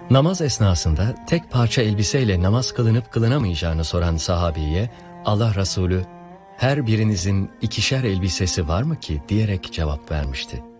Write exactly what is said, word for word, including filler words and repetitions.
Namaz esnasında tek parça elbiseyle namaz kılınıp kılınamayacağını soran sahabiye Allah Resulü, her birinizin ikişer elbisesi var mı ki diyerek cevap vermişti.